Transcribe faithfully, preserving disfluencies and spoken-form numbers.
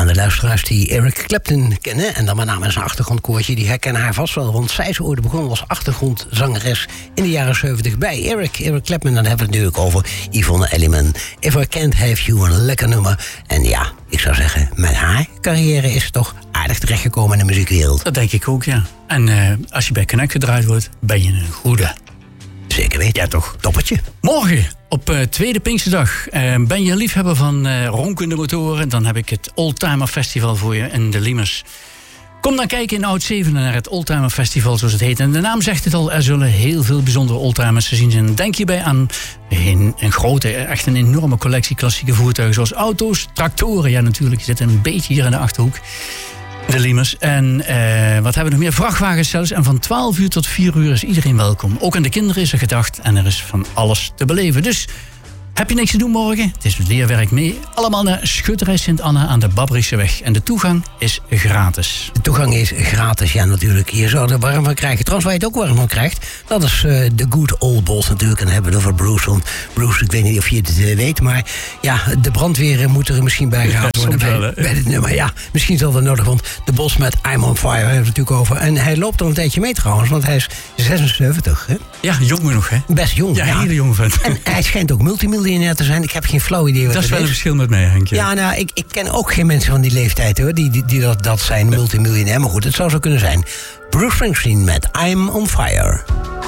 Ja, de luisteraars die Eric Clapton kennen, en dan met name zijn achtergrondkoortje, die herkennen haar vast wel. Want zij is ooit begonnen als achtergrondzangeres in de jaren zeventig bij Eric. Eric Clapton, dan hebben we het natuurlijk over Yvonne Elliman. If I Can't Have You, een lekker nummer. En ja, ik zou zeggen, met haar carrière is het toch aardig terechtgekomen in de muziekwereld. Dat denk ik ook, ja. En uh, als je bij Connect gedraaid wordt, ben je een goede. Zeker weten. Ja, toch. Toppertje. Morgen, op uh, tweede Pinksterdag, uh, ben je een liefhebber van uh, ronkende motoren, dan heb ik het Oldtimer Festival voor je in de Liemers. Kom dan kijken in Oud-Zeven naar het Oldtimer Festival, zoals het heet. En de naam zegt het al, er zullen heel veel bijzondere oldtimers te zien zijn. Denk hierbij aan een, een grote, echt een enorme collectie klassieke voertuigen, zoals auto's, tractoren. Ja, natuurlijk, je zit een beetje hier in de Achterhoek. De Liemers. En uh, wat hebben we nog meer? Vrachtwagens zelfs. En van twaalf uur tot vier uur is iedereen welkom. Ook aan de kinderen is er gedacht. En er is van alles te beleven. Dus heb je niks te doen morgen? Het is leerwerk mee. Allemaal naar Schutterij Sint-Anna aan de Babberichtseweg. En de toegang is gratis. De toegang is gratis, ja natuurlijk. Je zou er warm van krijgen. Trouwens, waar je het ook warm van krijgt, dat is uh, de Good Old Boss natuurlijk. En dan hebben we het over Bruce. Want Bruce, ik weet niet of je het uh, weet, maar ja, de brandweer moet er misschien bij gehaald worden ja, bij, wel, bij dit nummer. Ja, misschien is dat wel nodig, want de Boss met I'm on Fire hebben we het natuurlijk over. En hij loopt al een tijdje mee trouwens, want hij is zesenzeventig. Hè? Ja, jong nog, hè? Best jong. Ja, ja. hele jonge vent. En hij schijnt ook multimiljonair te zijn. Ik heb geen flauw idee wat dat is wel is. een verschil met mij, Henkje. Ja, nou, ik, ik ken ook geen mensen van die leeftijd, hoor, die, die, die dat, dat zijn, multimiljonair. Maar goed, het zou zo kunnen zijn. Bruce Springsteen met I'm on Fire.